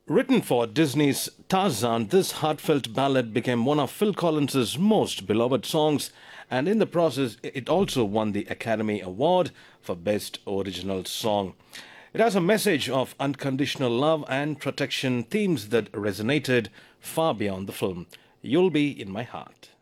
Written for Disney's Tarzan, this heartfelt ballad became one of Phil Collins's most beloved songs, and in the process, it also won the Academy Award for Best Original Song. It has a message of unconditional love and protection, themes that resonated far beyond the film. You'll Be in My Heart.